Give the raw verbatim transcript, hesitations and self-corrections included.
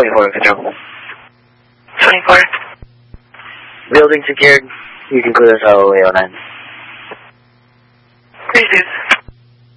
twenty-four, control. twenty-four. Building secured. You can clear us all the way on nine. Receive.